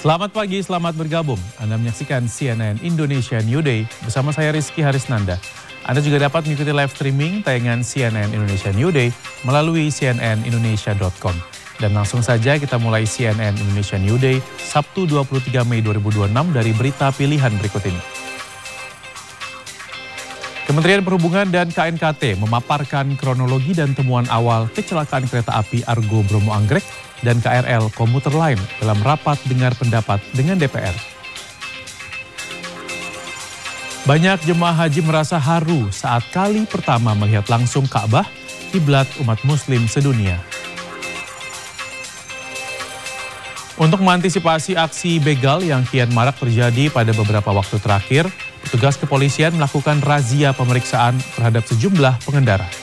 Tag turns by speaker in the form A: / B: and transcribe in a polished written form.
A: Selamat pagi, selamat bergabung. Anda menyaksikan CNN Indonesia New Day bersama saya Rizky Harisnanda. Anda juga dapat mengikuti live streaming tayangan CNN Indonesia New Day melalui cnnindonesia.com. Dan langsung saja kita mulai CNN Indonesia New Day Sabtu 23 Mei 2026 dari berita pilihan berikut ini. Kementerian Perhubungan dan KNKT memaparkan kronologi dan temuan awal kecelakaan kereta api Argo Bromo Anggrek dan KRL komuter lain dalam rapat dengar pendapat dengan DPR. Banyak jemaah haji merasa haru saat kali pertama melihat langsung Ka'bah, kiblat umat muslim sedunia. Untuk mengantisipasi aksi begal yang kian marak terjadi pada beberapa waktu terakhir, petugas kepolisian melakukan razia pemeriksaan terhadap sejumlah pengendara.